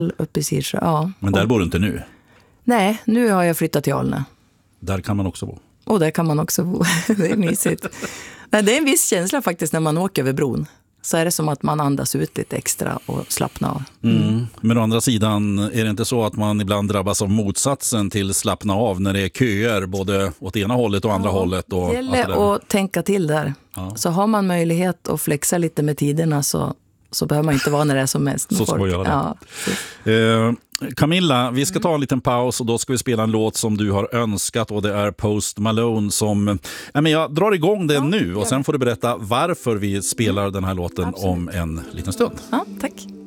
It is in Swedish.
uppe i Sirsjö, ja. Men där bor du inte nu? Nej, nu har jag flyttat till Alnö. Där kan man också bo? Och där kan man också bo. Det är mysigt. Nej, det är en viss känsla faktiskt när man åker över bron. Så är det som att man andas ut lite extra och slappnar av. Men å andra sidan är det inte så att man ibland drabbas av motsatsen till slappna av när det är köer både åt ena hållet och andra hållet? Och det gäller att tänka till där. Ja. Så har man möjlighet att flexa lite med tiderna så behöver man inte vara när det är som mest. Så ska man göra det. Ja. Camilla, vi ska ta en liten paus och då ska vi spela en låt som du har önskat och det är Post Malone som... jag drar igång den nu och sen får du berätta varför vi spelar den här låten om en liten stund. Ja, tack.